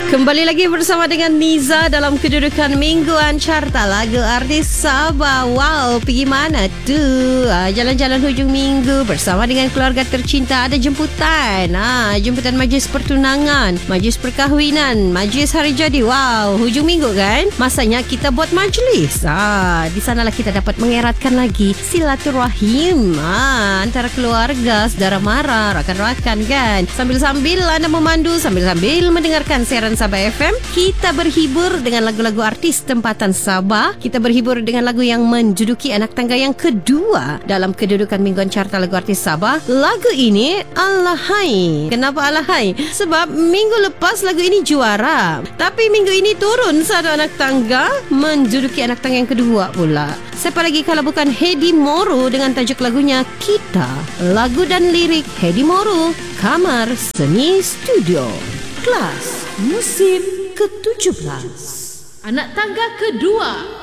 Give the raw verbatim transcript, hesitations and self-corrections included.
Kembali lagi bersama dengan Niza dalam kedudukan mingguan carta lagu artis Sabah. Wow, pergi mana tu? Ah, jalan-jalan hujung minggu bersama dengan keluarga tercinta. Ada jemputan. Ah, jemputan majlis pertunangan, majlis perkahwinan, majlis hari jadi. Wow, hujung minggu kan? Masanya kita buat majlis. Ah, di sanalah kita dapat mengeratkan lagi silaturahim ah, antara keluarga, saudara mara, rakan-rakan kan. Sambil-sambil anda memandu, sambil-sambil mendengarkan siaran Sabah F M, kita berhibur dengan lagu-lagu artis tempatan Sabah. Kita berhibur dengan lagu yang menduduki anak tangga yang kedua dalam kedudukan mingguan carta lagu artis Sabah. Lagu ini Alahai. Kenapa Alahai? Sebab minggu lepas lagu ini juara, tapi minggu ini turun satu anak tangga, menduduki anak tangga yang kedua pula. Siapa lagi kalau bukan Hedi Moro dengan tajuk lagunya Kita. Lagu dan lirik Hedi Moro, Kamar Seni Studio. Kelas musim ketujuh belas. Anak tangga kedua.